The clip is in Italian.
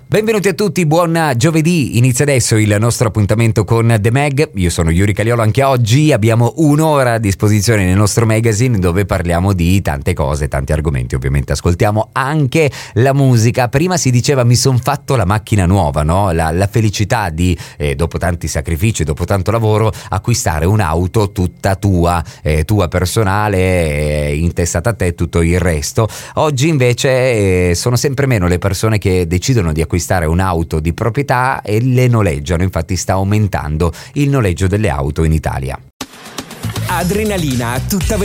Benvenuti a tutti, buon giovedì. Inizia adesso il nostro appuntamento con The Mag. Io sono Yuri Caliolo, anche oggi abbiamo un'ora a disposizione nel nostro magazine dove parliamo di tante cose, tanti argomenti. Ovviamente ascoltiamo anche la musica. Prima si diceva mi son fatto la macchina nuova, no? La felicità di, dopo tanti sacrifici, dopo tanto lavoro, acquistare un'auto tutta tua personale, intestata a te, tutto il resto. Oggi invece sono sempre meno le persone che decidono di acquistare un'auto di proprietà e le noleggiano. Infatti sta aumentando il noleggio delle auto in Italia. Adrenalina a tutta velocità.